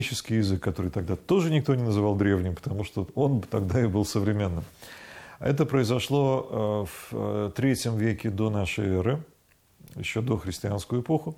греческий язык, который тогда тоже никто не называл древним, потому что он тогда и был современным. Это произошло в III веке до нашей эры, еще до христианскую эпоху,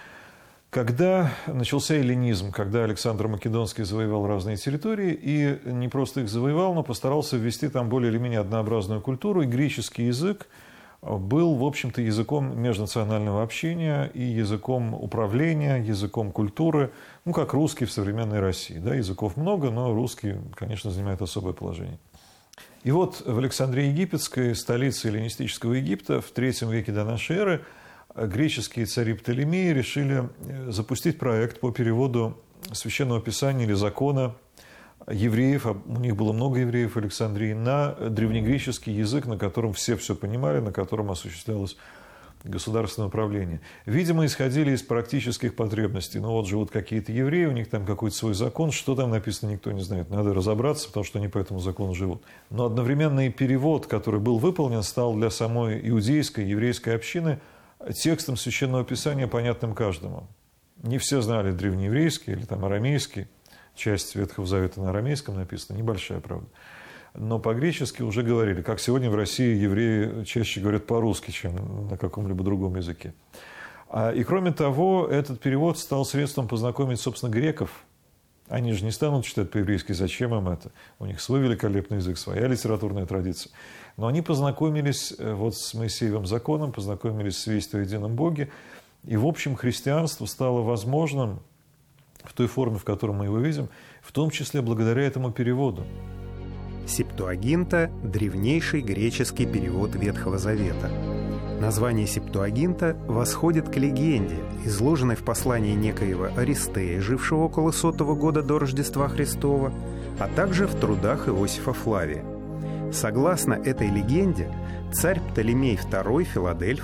когда начался эллинизм, когда Александр Македонский завоевал разные территории и не просто их завоевал, но постарался ввести там более или менее однообразную культуру, и греческий язык был, в общем-то, языком межнационального общения и языком управления, языком культуры, ну, как русский в современной России. Да, языков много, но русский, конечно, занимает особое положение. И вот в Александрии Египетской, столице эллинистического Египта, в III веке до нашей эры, греческие цари Птолемеи решили запустить проект по переводу Священного Писания или закона евреев, у них было много евреев в Александрии, на древнегреческий язык, на котором все понимали, на котором осуществлялось государственное управление. Видимо, исходили из практических потребностей. Ну вот живут какие-то евреи, у них там какой-то свой закон, что там написано, никто не знает. Надо разобраться, потому что они по этому закону живут. Но одновременно и перевод, который был выполнен, стал для самой иудейской, еврейской общины текстом Священного Писания, понятным каждому. Не все знали древнееврейский или там арамейский. Часть Ветхого Завета на арамейском написана, небольшая, правда. Но по-гречески уже говорили, как сегодня в России евреи чаще говорят по-русски, чем на каком-либо другом языке. И кроме того, этот перевод стал средством познакомить, собственно, греков. Они же не станут читать по-еврейски, зачем им это? У них свой великолепный язык, своя литературная традиция. Но они познакомились вот с Моисеевым законом, познакомились с вестью о едином Боге. И, в общем, христианство стало возможным в той форме, в которой мы его видим, в том числе благодаря этому переводу. Септуагинта – древнейший греческий перевод Ветхого Завета. Название Септуагинта восходит к легенде, изложенной в послании некоего Аристея, жившего около 100 года до Рождества Христова, а также в трудах Иосифа Флавия. Согласно этой легенде, царь Птолемей II Филадельф,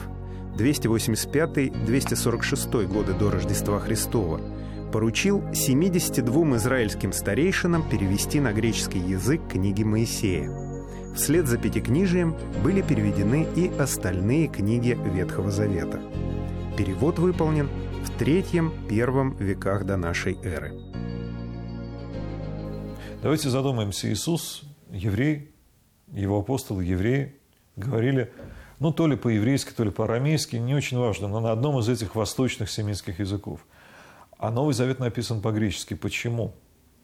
285-246 годы до Рождества Христова, поручил 72 израильским старейшинам перевести на греческий язык книги Моисея. Вслед за Пятикнижием были переведены и остальные книги Ветхого Завета. Перевод выполнен в III-I веках до нашей эры. Давайте задумаемся. Иисус, еврей, его апостолы, евреи, говорили, ну, то ли по-еврейски, то ли по-арамейски, не очень важно, но на одном из этих восточных семитских языков. А Новый Завет написан по-гречески. Почему?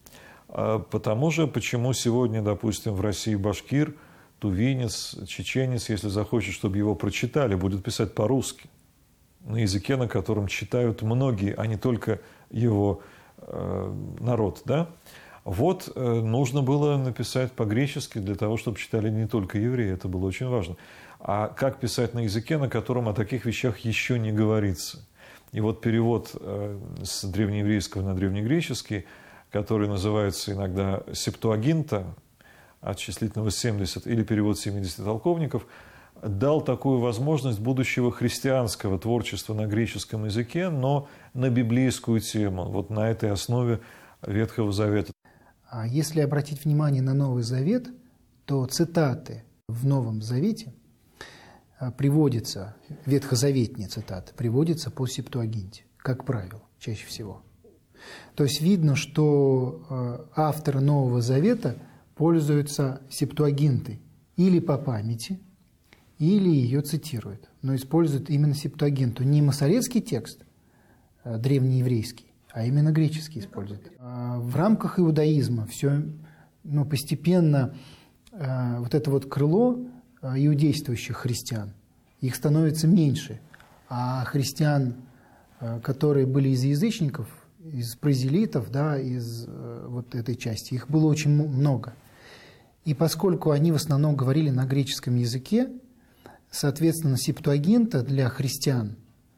Потому же, почему сегодня, допустим, в России башкир, тувинец, чеченец, если захочет, чтобы его прочитали, будет писать по-русски, на языке, на котором читают многие, а не только его народ, да? Вот нужно было написать по-гречески для того, чтобы читали не только евреи, это было очень важно. А как писать на языке, на котором о таких вещах еще не говорится? И вот перевод с древнееврейского на древнегреческий, который называется иногда Септуагинта, от числительного 70, или перевод 70 толковников, дал такую возможность будущего христианского творчества на греческом языке, но на библейскую тему, вот на этой основе Ветхого Завета. А если обратить внимание на Новый Завет, то цитаты в Новом Завете приводятся, ветхозаветные цитаты, приводятся по Септуагинте, как правило, чаще всего. То есть видно, что авторы Нового Завета пользуются Септуагинтой или по памяти, или ее цитируют, но используют именно Септуагинту. Не масоретский текст, древнееврейский, а именно греческий используют. В рамках иудаизма все постепенно вот это вот крыло иудействующих христиан, их становится меньше, а христиан, которые были из язычников, из прозелитов, да, из вот этой части, их было очень много. И поскольку они в основном говорили на греческом языке, соответственно, Септуагинта для христиан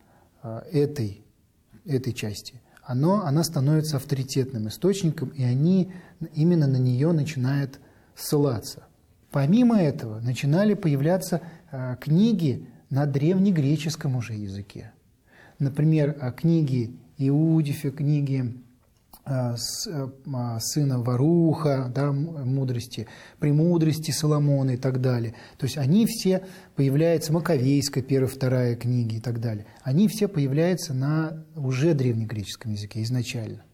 этой части, она становится авторитетным источником, и они именно на нее начинают ссылаться. Помимо этого начинали появляться книги на древнегреческом уже языке. Например, книги Иудифя, книги сына Варуха, да, мудрости, премудрости Соломона и так далее. То есть они все появляются, Маковейская, 1-2 книги и так далее. Они все появляются на уже древнегреческом языке изначально.